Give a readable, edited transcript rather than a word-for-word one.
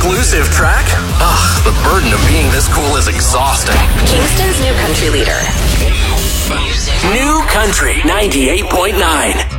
exclusive track? Ugh, the burden of being this cool is exhausting. Kingston's new country leader. New Country 98.9.